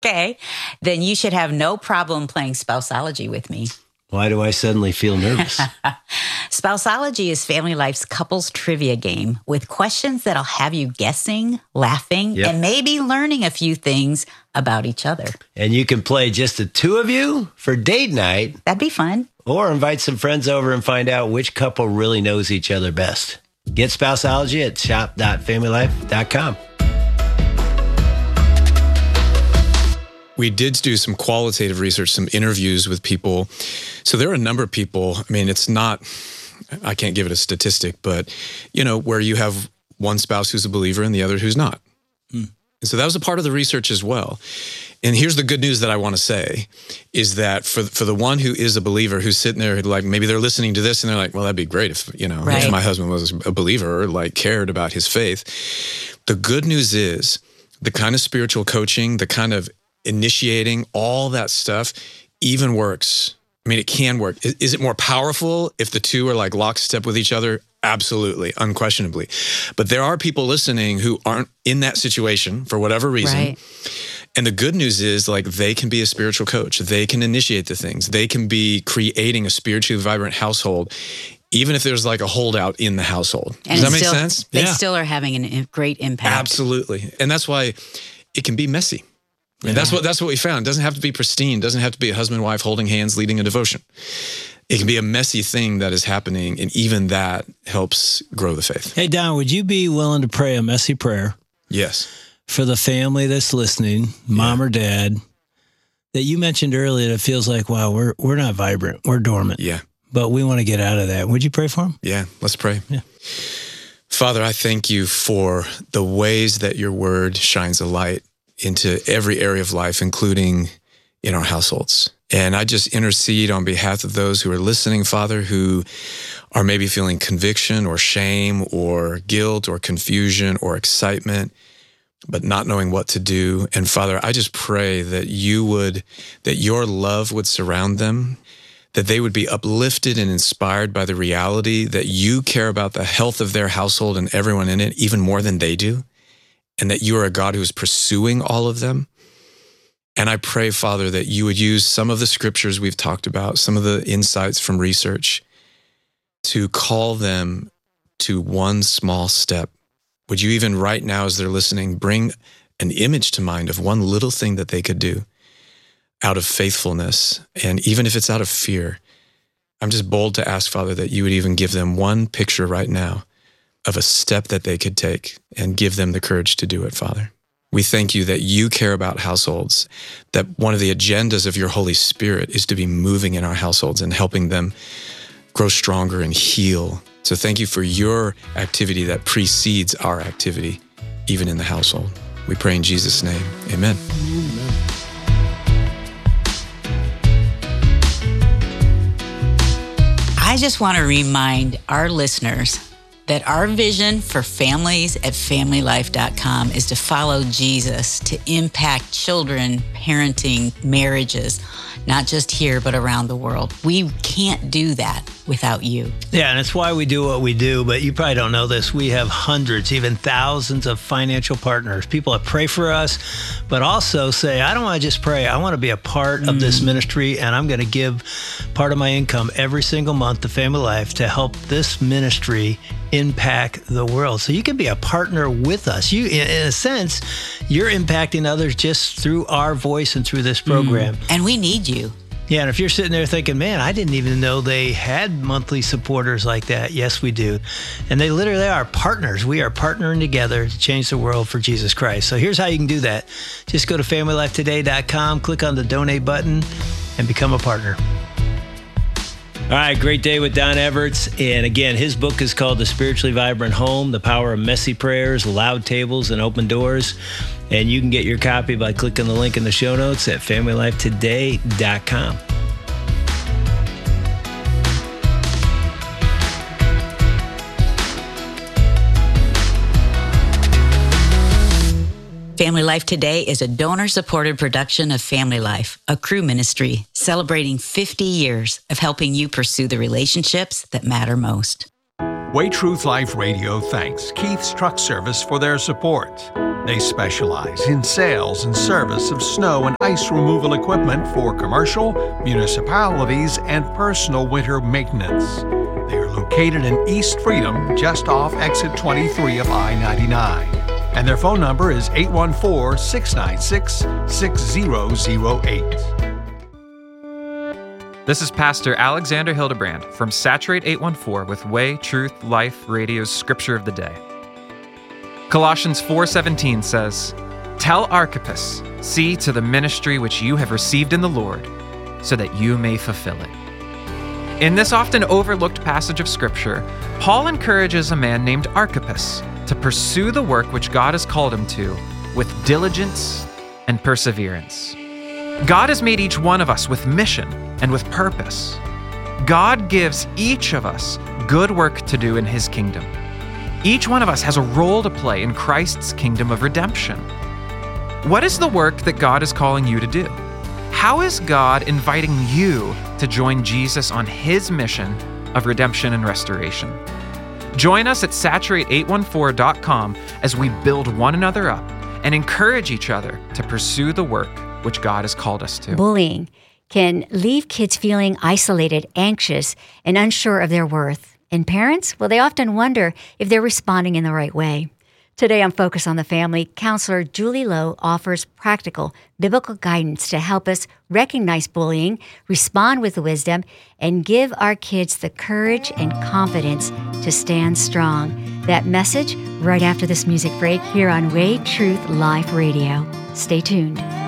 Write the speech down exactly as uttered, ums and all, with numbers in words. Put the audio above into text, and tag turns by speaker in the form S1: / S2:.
S1: Okay. Then you should have no problem playing Spouseology with me.
S2: Why do I suddenly feel nervous?
S1: Spouseology is Family Life's couples trivia game with questions that'll have you guessing, laughing,
S2: Yep.
S1: and maybe learning a few things about each other.
S2: And you can play just the two of you for date night,
S1: That'd be fun.
S2: or invite some friends over and find out which couple really knows each other best. Get Spouseology at shop dot family life dot com.
S3: We did do some qualitative research, some interviews with people. So there are a number of people, I mean, it's not, I can't give it a statistic, but, you know, where you have one spouse who's a believer and the other who's not. Mm. And so that was a part of the research as well. And here's the good news that I want to say is that for for the one who is a believer, who's sitting there, like maybe they're listening to this and they're like, well, that'd be great if, you know,
S1: Right.
S3: if my husband was a believer or like cared about his faith. The good news is the kind of spiritual coaching, the kind of initiating, all that stuff even works. I mean, it can work. Is, is it more powerful if the two are like lockstep with each other? Absolutely, unquestionably. But there are people listening who aren't in that situation for whatever reason.
S1: Right.
S3: And the good news is, like, they can be a spiritual coach. They can initiate the things. They can be creating a spiritually vibrant household, even if there's like a holdout in the household.
S1: And
S3: Does that make
S1: still,
S3: sense?
S1: They
S3: Yeah.
S1: still are having a great impact.
S3: Absolutely. And that's why it can be messy. And that's what that's what we found. It doesn't have to be pristine. It doesn't have to be a husband and wife holding hands leading a devotion. It can be a messy thing that is happening, and even that helps grow the faith.
S4: Hey, Don, would you be willing to pray a messy prayer
S3: Yes.
S4: for the family that's listening, mom
S3: Yeah.
S4: or dad, that you mentioned earlier that feels like, wow, we're we're not vibrant, we're dormant,
S3: Yeah.
S4: but we want to get out of that. Would you pray for them?
S3: Yeah. Let's pray.
S4: Yeah.
S3: Father, I thank you for the ways that your word shines a light into every area of life, including in our households. And I just intercede on behalf of those who are listening, Father, who are maybe feeling conviction or shame or guilt or confusion or excitement, but not knowing what to do. And Father, I just pray that you would, that your love would surround them, that they would be uplifted and inspired by the reality that you care about the health of their household and everyone in it, even more than they do, and that you are a God who is pursuing all of them. And I pray, Father, that you would use some of the scriptures we've talked about, some of the insights from research, to call them to one small step. Would you even right now, as they're listening, bring an image to mind of one little thing that they could do out of faithfulness, and even if it's out of fear? I'm just bold to ask, Father, that you would even give them one picture right now of a step that they could take and give them the courage to do it, Father. We thank you that you care about households, that one of the agendas of your Holy Spirit is to be moving in our households and helping them grow stronger and heal. So thank you for your activity that precedes our activity, even in the household. We pray in Jesus' name. Amen.
S1: I just want to remind our listeners that our vision for families at family life dot com is to follow Jesus, to impact children, parenting, marriages, not just here, but around the world. We can't do that without you.
S4: Yeah, and it's why we do what we do, but you probably don't know this. We have hundreds, even thousands of financial partners, people that pray for us, but also say, I don't want to just pray. I want to be a part mm. of this ministry, and I'm going to give part of my income every single month to Family Life to help this ministry impact the world. So you can be a partner with us. You, in a sense, you're impacting others just through our voice and through this program.
S1: Mm. And we need you.
S4: Yeah, and if you're sitting there thinking, man, I didn't even know they had monthly supporters like that. Yes, we do. And they literally are partners. We are partnering together to change the world for Jesus Christ. So here's how you can do that. Just go to family life today dot com, click on the donate button, and become a partner. All right, great day with Don Everts. And again, his book is called The Spiritually Vibrant Home, The Power of Messy Prayers, Loud Tables, and Open Doors. And you can get your copy by clicking the link in the show notes at family life today dot com.
S1: Family Life Today is a donor-supported production of Family Life, a crew ministry celebrating fifty years of helping you pursue the relationships that matter most.
S5: Way Truth Life Radio thanks Keith's Truck Service for their support. They specialize in sales and service of snow and ice removal equipment for commercial, municipalities, and personal winter maintenance. They are located in East Freedom, just off exit twenty-three of I ninety-nine. And their phone number is eight one four, six nine six, six zero zero eight.
S6: This is Pastor Alexander Hildebrand from Saturate eight one four with Way, Truth, Life Radio's Scripture of the Day. Colossians four seventeen says, "Tell Archippus, see to the ministry which you have received in the Lord, so that you may fulfill it." In this often overlooked passage of Scripture, Paul encourages a man named Archippus to pursue the work which God has called him to with diligence and perseverance. God has made each one of us with mission and with purpose. God gives each of us good work to do in His kingdom. Each one of us has a role to play in Christ's kingdom of redemption. What is the work that God is calling you to do? How is God inviting you to join Jesus on His mission of redemption and restoration? Join us at saturate eight one four dot com as we build one another up and encourage each other to pursue the work which God has called us to.
S7: Bullying can leave kids feeling isolated, anxious, and unsure of their worth. And parents, well, they often wonder if they're responding in the right way. Today on Focus on the Family, counselor Julie Lowe offers practical biblical guidance to help us recognize bullying, respond with wisdom, and give our kids the courage and confidence to stand strong. That message right after this music break here on Way, Truth, Life Radio. Stay tuned.